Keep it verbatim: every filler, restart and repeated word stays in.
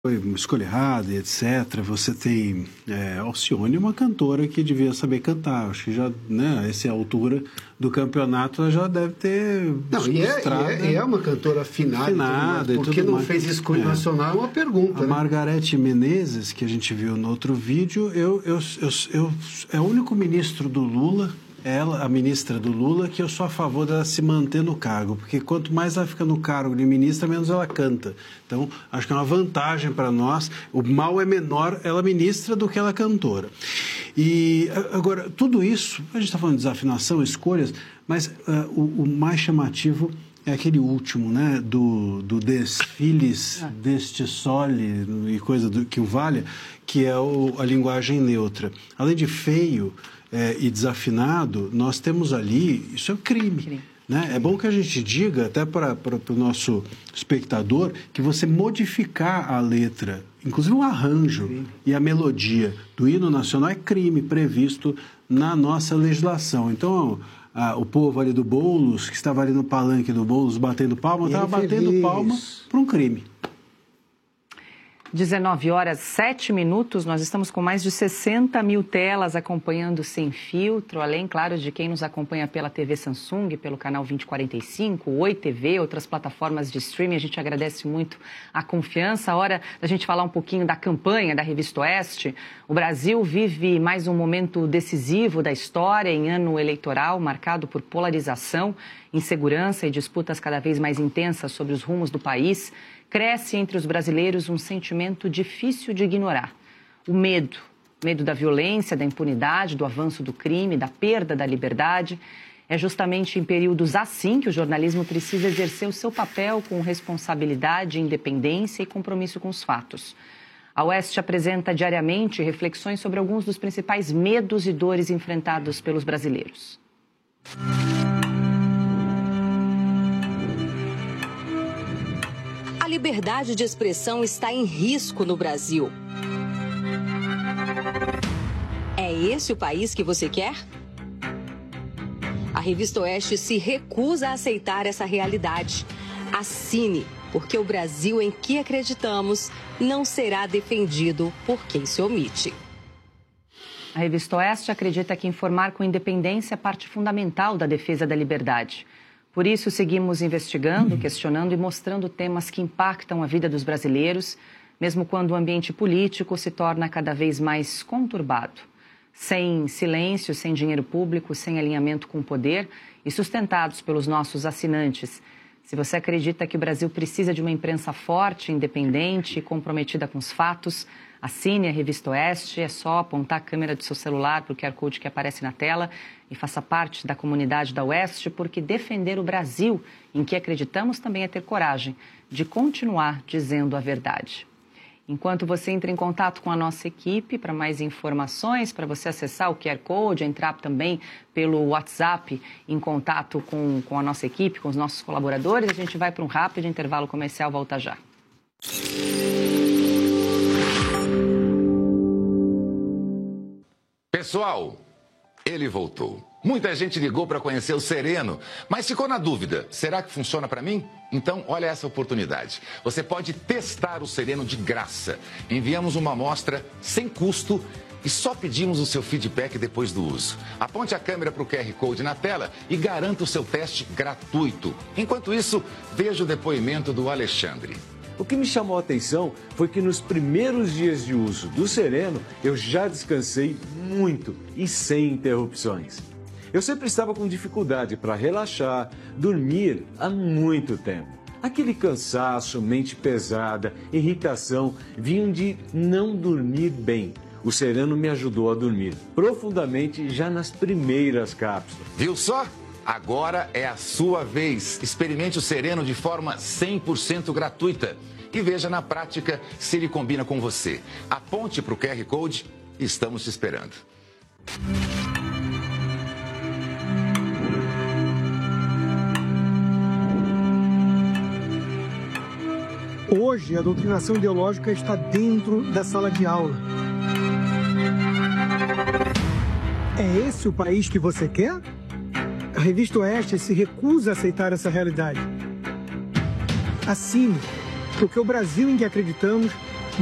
Foi uma escolha errada, etcétera. Você tem é, Alcione, uma cantora que devia saber cantar. Acho que já, né, essa é a altura do campeonato, ela já deve ter não, e é, e é, é uma cantora afinada, afinada por que não mais. fez escolha é. nacional? É uma pergunta. A né? Margarete Menezes, que a gente viu no outro vídeo, eu, eu, eu, eu, é o único ministro do Lula, ela, a ministra do Lula, que eu sou a favor dela se manter no cargo, porque quanto mais ela fica no cargo de ministra, menos ela canta. Então, acho que é uma vantagem para nós. O mal é menor ela ministra do que ela cantora. E, agora, tudo isso, a gente está falando de desafinação, escolhas, mas uh, o, o mais chamativo é aquele último, né, do, do desfiles deste sole e coisa do, que o valha, que é o, a linguagem neutra. Além de feio, É, e desafinado, nós temos ali, isso é um crime, crime. Né? É bom que a gente diga, até para o nosso espectador, que você modificar a letra, inclusive o arranjo crime. e a melodia do hino nacional é crime previsto na nossa legislação. Então, a, o povo ali do Boulos, que estava ali no palanque do Boulos batendo palma, estava batendo feliz. palma por um crime. dezenove horas, sete minutos, nós estamos com mais de sessenta mil telas acompanhando Sem Filtro, além, claro, de quem nos acompanha pela T V Samsung, pelo canal vinte e quarenta e cinco, Oi T V, outras plataformas de streaming. A gente agradece muito a confiança. A hora da gente falar um pouquinho da campanha da Revista Oeste. O Brasil vive mais um momento decisivo da história em ano eleitoral, marcado por polarização, insegurança e disputas cada vez mais intensas sobre os rumos do país. Cresce entre os brasileiros um sentimento difícil de ignorar. O medo. Medo da violência, da impunidade, do avanço do crime, da perda da liberdade. É justamente em períodos assim que o jornalismo precisa exercer o seu papel com responsabilidade, independência e compromisso com os fatos. A Oeste apresenta diariamente reflexões sobre alguns dos principais medos e dores enfrentados pelos brasileiros. A liberdade de expressão está em risco no Brasil. É esse o país que você quer? A Revista Oeste se recusa a aceitar essa realidade. Assine, porque o Brasil em que acreditamos não será defendido por quem se omite. A Revista Oeste acredita que informar com independência é parte fundamental da defesa da liberdade. Por isso, seguimos investigando, questionando e mostrando temas que impactam a vida dos brasileiros, mesmo quando o ambiente político se torna cada vez mais conturbado. Sem silêncio, sem dinheiro público, sem alinhamento com o poder e sustentados pelos nossos assinantes. Se você acredita que o Brasil precisa de uma imprensa forte, independente e comprometida com os fatos, assine a Revista Oeste, é só apontar a câmera do seu celular para o Q R Code que aparece na tela e faça parte da comunidade da Oeste, porque defender o Brasil, em que acreditamos, também é ter coragem de continuar dizendo a verdade. Enquanto você entra em contato com a nossa equipe para mais informações, para você acessar o Q R Code, entrar também pelo WhatsApp em contato com, com a nossa equipe, com os nossos colaboradores, a gente vai para um rápido intervalo comercial, volta já. Pessoal, ele voltou. Muita gente ligou para conhecer o Sereno, mas ficou na dúvida, será que funciona para mim? Então, olha essa oportunidade. Você pode testar o Sereno de graça. Enviamos uma amostra sem custo e só pedimos o seu feedback depois do uso. Aponte a câmera para o Q R Code na tela e garanta o seu teste gratuito. Enquanto isso, veja o depoimento do Alexandre. O que me chamou a atenção foi que nos primeiros dias de uso do Sereno, eu já descansei muito e sem interrupções. Eu sempre estava com dificuldade para relaxar, dormir há muito tempo. Aquele cansaço, mente pesada, irritação, vinham de não dormir bem. O Sereno me ajudou a dormir profundamente já nas primeiras cápsulas. Viu só? Agora é a sua vez. Experimente o Sereno de forma cem por cento gratuita e veja na prática se ele combina com você. Aponte para o Q R Code e estamos te esperando. Hoje, a doutrinação ideológica está dentro da sala de aula. É esse o país que você quer? A Revista Oeste se recusa a aceitar essa realidade. Assine, porque o Brasil em que acreditamos